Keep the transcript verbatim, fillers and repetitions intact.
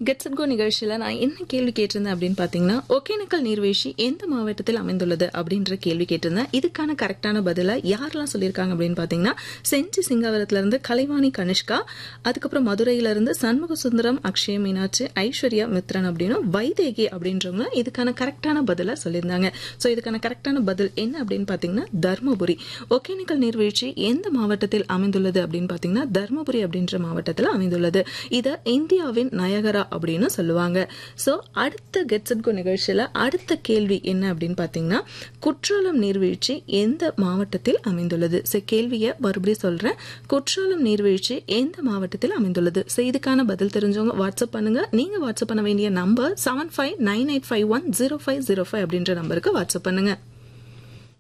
Gets it go நிகழ்ச்சியில் நான் என்ன கேள்வி கேட்டிருந்தேன் அப்படின்னு பார்த்தீங்கன்னா, ஒகேனக்கல் நீர்வீழ்ச்சி எந்த மாவட்டத்தில் அமைந்துள்ளது அப்படின்ற கேள்வி கேட்டிருந்தேன். இதுக்கான கரெக்டான பதிலை யாரெல்லாம் சொல்லியிருக்காங்க அப்படின்னு பார்த்தீங்கன்னா, செஞ்சி சிங்காவரத்திலிருந்து கலைவாணி கனிஷ்கா, அதுக்கப்புறம் மதுரையிலிருந்து சண்முக சுந்தரம், அக்ஷய மீனாட்சி, ஐஸ்வர்யா மித்ரன் அப்படின்னு வைதேகி அப்படின்றவங்க இதுக்கான கரெக்டான பதிலை சொல்லியிருந்தாங்க. ஸோ இதுக்கான கரெக்டான பதில் என்ன அப்படின்னு பார்த்தீங்கன்னா தர்மபுரி. ஒகேனக்கல் நீர்வீழ்ச்சி எந்த மாவட்டத்தில் அமைந்துள்ளது அப்படின்னு பார்த்தீங்கன்னா தர்மபுரி அப்படின்ற மாவட்டத்தில் அமைந்துள்ளது. இதை இந்தியாவின் நயகரா அப்படின்னு சொல்லுவாங்க. சோ அடுத்த கெட்ஸ் இட் கோ நிகழ்ச்சியில அடுத்த கேள்வி என்ன அப்படின்னு பாத்தீங்கன்னா, குற்றாலம் நீர்வீழ்ச்சி எந்த மாவட்டத்தில் அமைந்துள்ளது? சோ கேள்வியை மறுபடியும் சொல்றேன். குற்றாலம் நீர்வீழ்ச்சி எந்த மாவட்டத்தில் அமைந்துள்ளது? சோ இதுக்கான பதில் தெரிஞ்சவங்க வாட்ஸ்அப் பண்ணுங்க. நீங்க வாட்ஸ்அப் பண்ண வேண்டிய number seven five nine eight five one zero five zero five அப்படின்ற நம்பருக்கு வாட்ஸ்அப் பண்ணுங்க.